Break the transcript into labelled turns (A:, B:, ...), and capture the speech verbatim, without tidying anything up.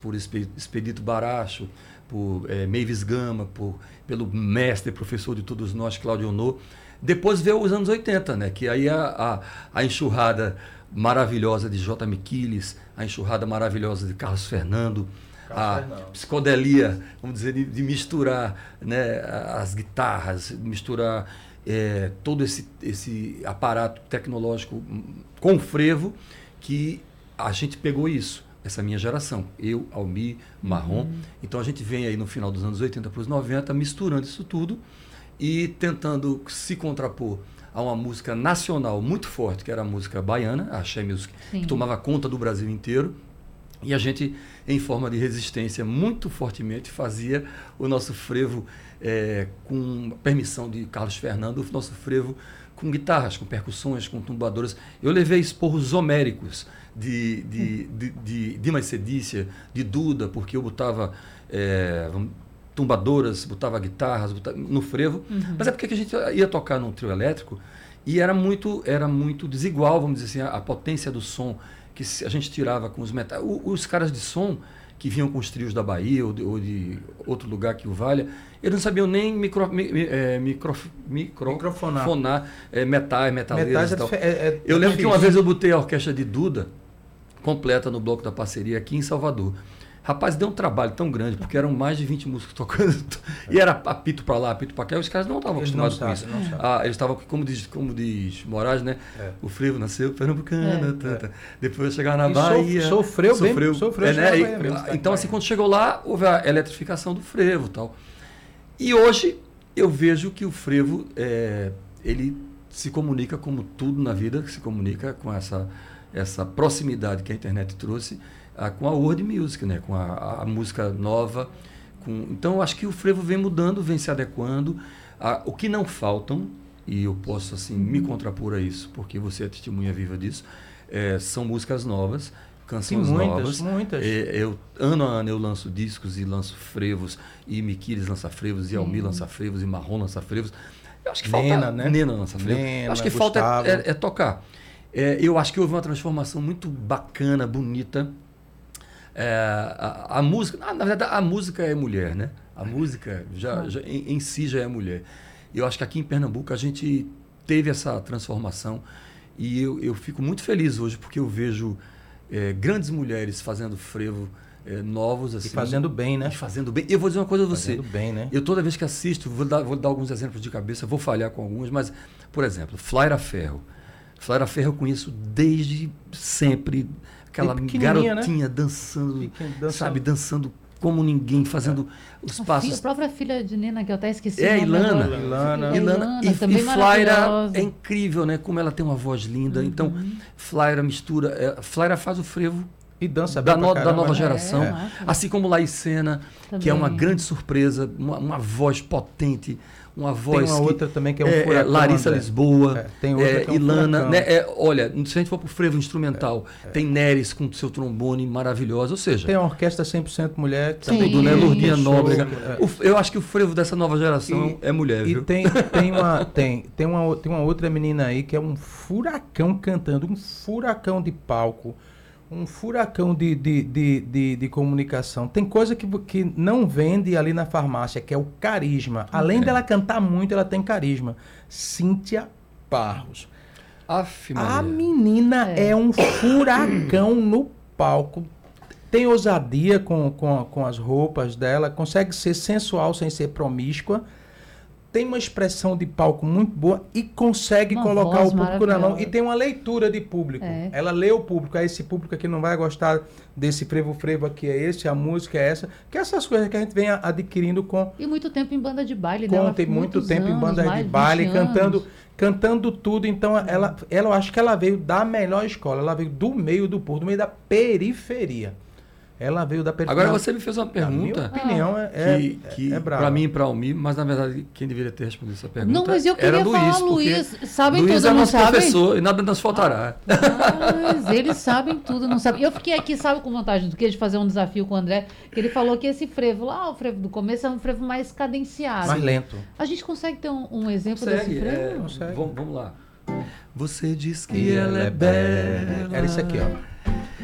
A: por Expedito Baracho, por é, Mavis Gama, por, pelo mestre, professor de todos nós, Cláudio Honor. Depois veio os anos oitenta, né? Que aí a, a, a enxurrada maravilhosa de J. Miquiles, a enxurrada maravilhosa de Carlos Fernando, a psicodelia, vamos dizer, de, de misturar, né, as guitarras, misturar é, todo esse, esse aparato tecnológico com o frevo, que a gente pegou isso, essa minha geração, eu, Almir, Marrom. Uhum. Então a gente vem aí no final dos anos oitenta para os noventa, misturando isso tudo e tentando se contrapor a uma música nacional muito forte, que era a música baiana, a Axé Music, Sim. que tomava conta do Brasil inteiro. E a gente, em forma de resistência, muito fortemente fazia o nosso frevo, é, com permissão de Carlos Fernando, o nosso frevo com guitarras, com percussões, com tumbadoras. Eu levei esporros homéricos de, de, de, de Dima Cedícia, de Duda, porque eu botava é, tumbadoras, botava guitarras botava, no frevo. Uhum. Mas é porque a gente ia tocar num trio elétrico e era muito, era muito desigual, vamos dizer assim, a, a potência do som que a gente tirava com os metais. Os caras de som que vinham com os trios da Bahia ou de, ou de outro lugar que o valha, eles não sabiam nem micro, mi, é, micro, micro, microfonar, fonar, é, metais, metaleiros e tal. É, é, eu é lembro difícil. Que uma vez eu botei a orquestra de Duda completa no Bloco da Parceria aqui em Salvador. Rapaz, deu um trabalho tão grande, porque eram mais de vinte músicos tocando, e era apito para lá, apito para cá, e os caras não estavam acostumados com isso. Ah, eles estavam, como diz, como diz Moraes, né? É. O frevo nasceu pernambucana, é. tanta. É. Depois chegar na e Bahia.
B: Sofreu, sofreu,
A: bem, sofreu. É, né? e, mesmo, então, assim, quando chegou lá, houve a eletrificação do frevo e tal. E hoje eu vejo que o frevo, é, ele se comunica como tudo na vida, se comunica com essa, essa proximidade que a internet trouxe, a, com a world music, né? Com a, a música nova. Com, então, eu acho que o frevo vem mudando, vem se adequando. A, o que não faltam, e eu posso assim me contrapor a isso, porque você é testemunha viva disso, é, são músicas novas, canções
B: Sim, muitas,
A: novas.
B: Muitas.
A: É, eu, ano a ano eu lanço discos e lanço frevos, e Miquiles lança frevos, e Almir lança frevos, e Marrom lança frevos. Eu acho que falta...
B: Nena, né?
A: Nena lança frevos.
B: Nena,
A: eu acho que
B: Gustavo.
A: falta é, é, é tocar. É, eu acho que houve uma transformação muito bacana, bonita. É, a, a música, na, na verdade, a música é mulher, né? A música já, já, em, em si já é mulher. Eu acho que aqui em Pernambuco a gente teve essa transformação e eu, eu fico muito feliz hoje porque eu vejo é, grandes mulheres fazendo frevo é, novos assim.
B: E fazendo bem, né?
A: E fazendo bem. Eu vou dizer uma coisa a você.
B: Fazendo bem, né?
A: Eu toda vez que assisto, vou dar, vou dar alguns exemplos de cabeça, vou falhar com alguns, mas, por exemplo, Flaira Ferro. Flaira Ferro eu conheço desde sempre. Aquela garotinha, né? dançando, dança... sabe, dançando como ninguém, fazendo é. os
C: a
A: passos.
C: Filha, a própria filha de Nina, que eu até esqueci.
A: É, Ilana.
B: Ilana.
A: Ilana. Ilana. E, e Flaira é incrível, né? Como ela tem uma voz linda. Uhum. Então, Flaira mistura. É, Flaira faz o frevo
B: e dança
A: da,
B: bem
A: no,
B: caramba,
A: da nova
B: né?
A: geração.
C: É,
A: assim como Laicena, que é uma grande surpresa, uma, uma voz potente. Uma voz.
B: Tem uma
A: que,
B: outra também que é um
A: é,
B: furacão.
A: Larissa
B: André.
A: Lisboa,
B: é, tem outra
A: é,
B: que é um
A: Ilana. Né, é, olha, se a gente for pro frevo instrumental, é, é. tem Neres com seu trombone maravilhoso, ou seja...
B: Tem uma orquestra cem por cento mulher.
A: Sim, tudo, né? Lourdinha Nóbrega. É. Eu acho que o frevo dessa nova geração
B: e,
A: é mulher,
B: e
A: viu?
B: tem, tem, uma, tem, tem, uma, tem uma outra menina aí que é um furacão cantando, um furacão de palco. Um furacão de, de, de, de, de comunicação. Tem coisa que, que não vende ali na farmácia, que é o carisma. Além é. dela cantar muito, ela tem carisma. Cíntia Barros.
A: Aff,
B: a menina é. é um furacão no palco. Tem ousadia com, com, com as roupas dela. Consegue ser sensual sem ser promíscua. Tem uma expressão de palco muito boa e consegue uma colocar o público na mão. E tem uma leitura de público. É. Ela lê o público. Aí esse público aqui não vai gostar desse frevo-frevo aqui, é esse, a música é essa. Que é essas coisas que a gente vem adquirindo com...
C: E muito tempo em banda de baile.
B: Com,
C: dela,
B: tem muito tempo
C: anos,
B: em banda de baile, cantando, cantando tudo. Então, ela, ela, eu acho que ela veio da melhor escola. Ela veio do meio do povo, do meio da periferia. Ela veio da periferia.
A: Agora você me fez uma pergunta.
B: Na minha opinião, é,
A: que, que
B: é, é brava.
A: Para mim e para Almir, mas na verdade quem deveria ter respondido essa pergunta
C: não, mas eu queria
A: era
C: falar,
A: Luiz.
C: Luiz, sabem
A: Luiz
C: tudo,
A: é
C: não
A: nosso
C: sabem?
A: professor e nada nos faltará.
C: Ah, mas eles sabem tudo, não sabem. Eu fiquei aqui, sabe, com vontade do que de fazer um desafio com o André, que ele falou que esse frevo lá, o frevo do começo, é um frevo mais cadenciado.
B: Mais lento.
C: A gente consegue ter um, um exemplo
A: consegue,
C: desse frevo?
A: É, vamos, vamos lá. Você diz que ela é bela.
B: Era isso aqui, ó.